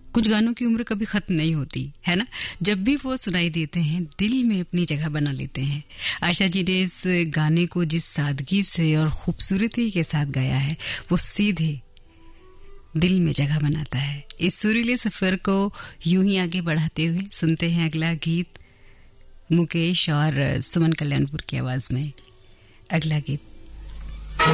कुछ गानों की उम्र कभी खत्म नहीं होती है ना, जब भी वो सुनाई देते हैं दिल में अपनी जगह बना लेते हैं। आशा जी ने इस गाने को जिस सादगी से और खूबसूरती के साथ गाया है वो सीधे दिल में जगह बनाता है। इस सुरीले सफर को यूं ही आगे बढ़ाते हुए सुनते हैं अगला गीत मुकेश और सुमन कल्याणपुर की आवाज में। अगला गीत